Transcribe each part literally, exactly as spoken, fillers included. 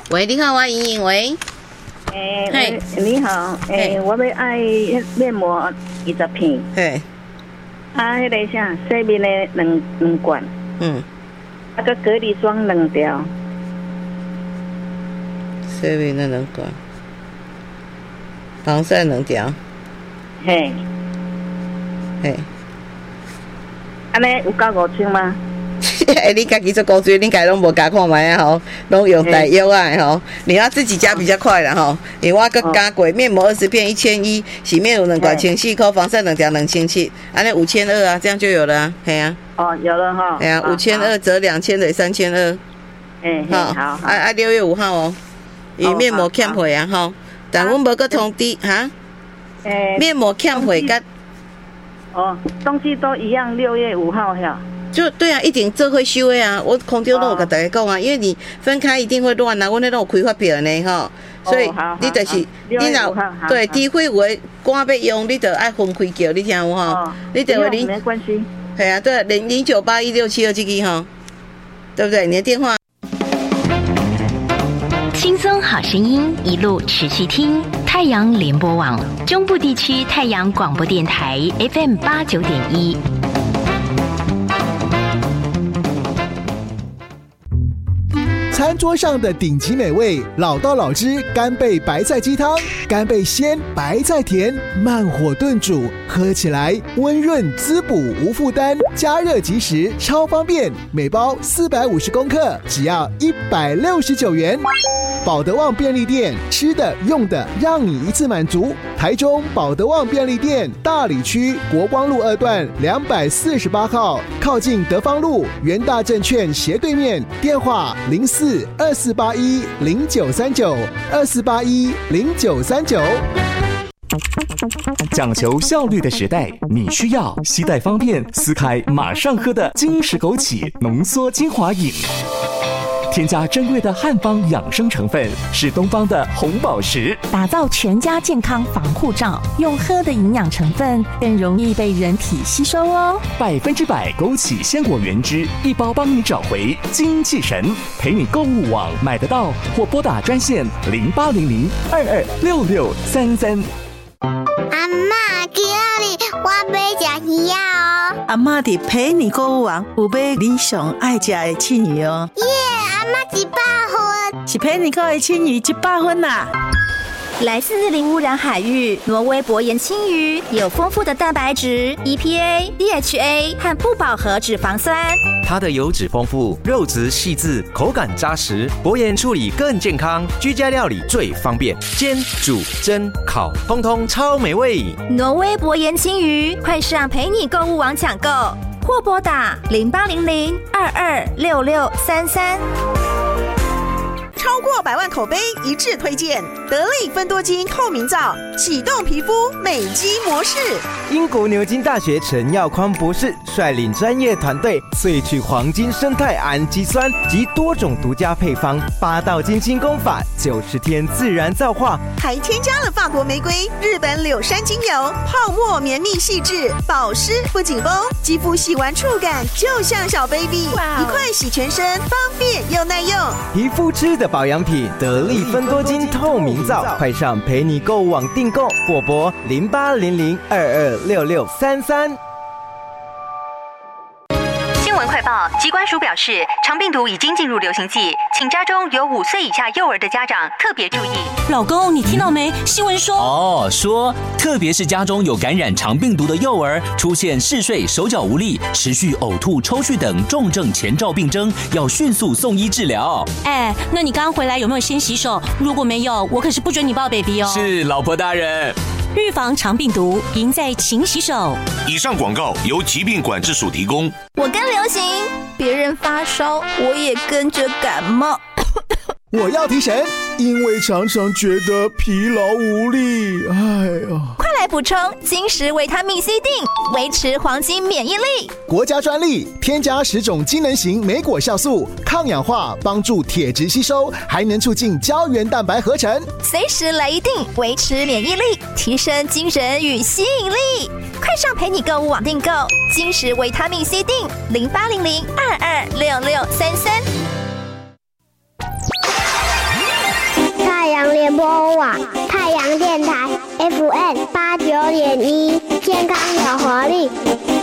喂，你好，我莹莹，喂。 诶、欸，你好，诶、欸，我要爱面膜二十片。 嘿。 啊，迄、那个啥，洗面的两两罐。 嗯。 啊，个隔离霜两条。 洗面的两罐。防晒两条。 嘿。 嘿。 安尼有够五千吗？ 哎，你家己做工具，你家拢无加看卖啊吼，拢用台药啊吼。你要自己加比较快啦吼，因为我佮加过面膜二十片一千一，洗面乳两罐千四块，防晒两条两千七，安尼五千二啊，这样就有了啊，嘿啊。 哦，有了哈。 哎呀，五千二折两千等于三千二。 哎，好，好。 啊啊，六月五号哦，伊面膜欠货啊吼，但阮无佮通知哈。诶，面膜欠货甲。 哦，东西都一样，六月五号呀。 就对啊，一定做会收的啊！我空中都有跟大家讲啊，因为你分开一定会乱啊，我那种有开发票呢哈，所以你就是你若对低会有的肝要用，你就爱分开叫，你听有哈？你等会零没关系， 系啊，对，零零九八一六七二这个哈，对不对？你的电话。 轻松好声音，一路持续听太阳联播网中部地区太阳广播电台 F M 八九点一。 餐桌上的顶级美味，老道老汁干贝白菜鸡汤，干贝鲜，白菜甜，慢火炖煮，喝起来温润滋补无负担，加热即食，超方便。每包四百五十公克，只要一百六十九元。保德旺便利店，吃的用的让你一次满足。台中保德旺便利店大里区国光路二段两百四十八号，靠近德芳路元大证券斜对面。电话零四二四八一零九三九二四八一零九三九。 讲求效率的时代，你需要携带方便、撕开马上喝的金石枸杞浓缩精华饮。添加珍贵的汉方养生成分，是东方的红宝石， 打造全家健康防护罩。用喝的营养成分更容易被人体吸收哦。 百分之百枸杞鲜果原汁，一包帮你找回精气神。陪你购物网买得到，或拨打专线零八零零二二六六三三。 阿嬷，今日我要吃鱼啊哦！ 阿嬷伫陪你购物网有买你上爱吃的青鱼哦。 耶，阿嬷一百分， 是陪你购的青鱼一百分啦。 来自零污染海域，挪威薄盐青鱼有丰富的蛋白质、E P A、D H A 和不饱和脂肪酸。 它的油脂丰富，肉质细致，口感扎实，薄盐处理更健康，居家料理最方便，煎、煮、蒸、烤，通通超美味。 挪威薄盐青鱼，快上陪你购物网抢购，或拨打零八零零二二六六三三。 超过百万口碑一致推荐，得力芬多精透明皂，启动皮肤美肌模式。 英国牛津大学陈耀匡博士率领专业团队萃取黄金生态氨基酸及多种独家配方，八道金星功法，九十天自然皂化， 还添加了法国玫瑰、日本柳杉精油，泡沫绵密细致，保湿不紧绷，肌肤洗完触感就像小 baby， 一块洗全身，方便又耐用。 皮肤吃的保养品得力芬多精透明皂，快上陪你购物网订购，或拨零八零零二二六六三三。 新闻快报，疾管署表示，肠病毒已经进入流行季，请家中有五岁以下幼儿的家长特别注意。 老公，你听到没？新闻说哦，说特别是家中有感染肠病毒的幼儿，出现嗜睡、手脚无力、持续呕吐、抽搐等重症前兆病征，要迅速送医治疗。 哎，那你刚回来有没有先洗手？如果没有，我可是不准你抱 baby 哦。 是，老婆大人。 预防肠病毒，赢在勤洗手。 以上广告由疾病管制署提供。 我跟流行，别人发烧，我也跟着感冒。 我要提神，因为常常觉得疲劳无力。哎呀， 快来补充金石维他命 C 锭，维持黄金免疫力。 国家专利，添加十种机能型莓果酵素，抗氧化，帮助铁质吸收，还能促进胶原蛋白合成。 随时来一锭，维持免疫力，提升精神与吸引力。快上陪你购物网订购金石维他命 C 锭，零八零零二二六六三三。 播网、太阳电台 F M 八九点一，健康有活力。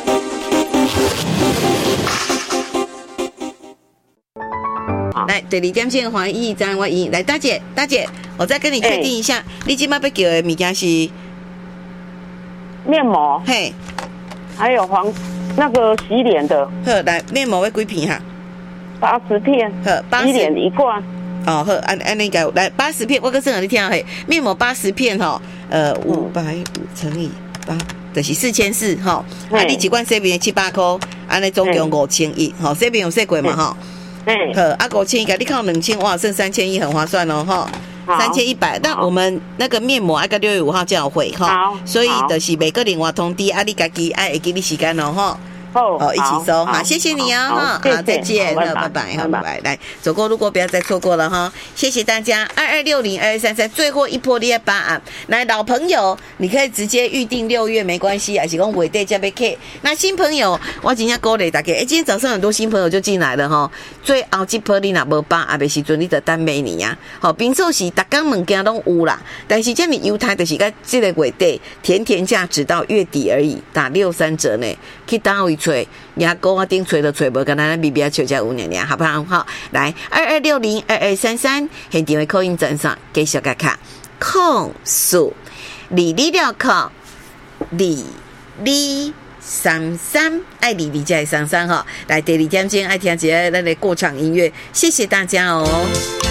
来，第二点先黄奕张我赢。来，大姐，大姐，我再跟你确定一下，欸、你今麦要叫的物件是面膜， 嘿， 还有黄那个洗脸的。 好，来面膜要几片哈？ 八十片。 好，八十。 洗脸一罐。 哦，好，按按那个来八十片，我跟郑和你听嘿，面膜八十片哈，呃，五百五乘以八。就是四千四哈，啊，你一罐洗面七八块，安尼总共五千一，吼，洗面有洗过嘛哈？嗯，好，啊五千一，你看两千，哇，剩三千一，很划算哦哈，三千一百。那我们那个面膜，啊个六月五号就要回哈，所以就是每个另外通知，啊你家己爱会给你时间哦哈。哦，一起收哈，谢谢你哦哈，好，再见，拜拜，好，拜拜，来走过路过不要再错过了哈，谢谢大家，二二六零二二三三，最后一波列八啊，来老朋友，你可以直接预定六月没关系，还是讲尾day加杯 K， 那新朋友，我今天鼓励大家，哎，今天早上很多新朋友就进来了哈，最后一波你若无八啊，没时阵你就等明年呀，好，平数是大家物件拢有啦，但是这你优待就是个这个尾day甜甜价直到月底而已，打六三折呢，去单位吹，牙膏啊顶吹都吹无，跟咱那 B B 求价五年年，好不好？好，来二二六零二二三三，现电话扣音站上继续甲卡控诉，理理了扣理理三三，爱理理加三三哈，来第二点钟爱听一下咱的过场音乐，谢谢大家哦。